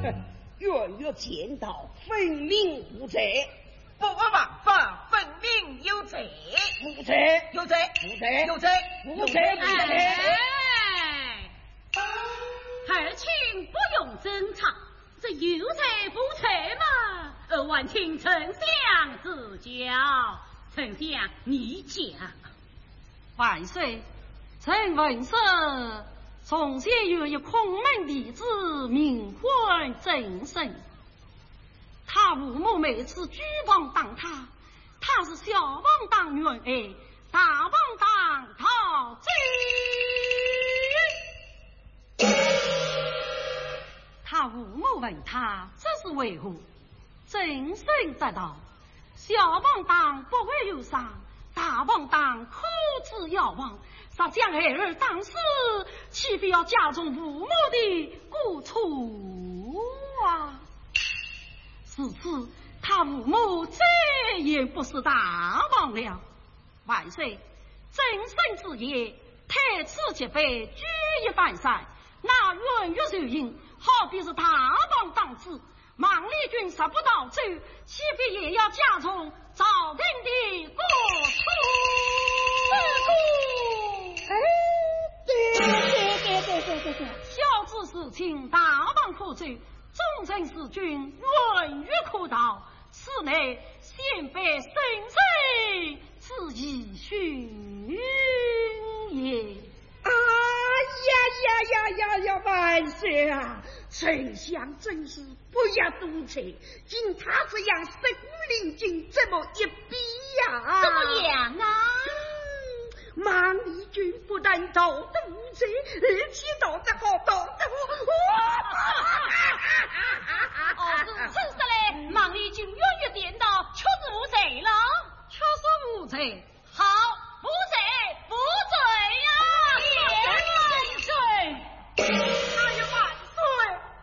远月见到，分明无罪。 不，分明有罪。 无罪， 有罪， 无罪， 有罪， 无罪，无罪。 儿亲不用争吵，这有罪不罪嘛？万请丞相指教。丞相，你讲。 万岁，臣闻说从前有一空门弟子名唤郑生，他父母每次举棒当他，他是小王当冤案，大王当逃罪。他父母问他这是为何，郑生答道：小王当不会有伤，大王当可知要亡，若将孩儿当死，岂必要加重父母的过错啊？自此他父母再也不是大王了。万岁，郑生之言，太子即位，举一反三，那冤狱受刑，好比是大王当子，莽立军杀不到州，岂必也要加重朝廷的过错？对，小子事情大王可罪，忠臣弑君，冤狱可逃，此乃先辈生罪之义训也。 呀！万岁啊！丞相真是不要多才，经他这样身无领巾，怎么一比呀？ 怎么样啊？ 莽立军不但道德无罪，而且道德好， 真是嘞！莽立军冤狱颠倒，确是无罪了， 确是无罪。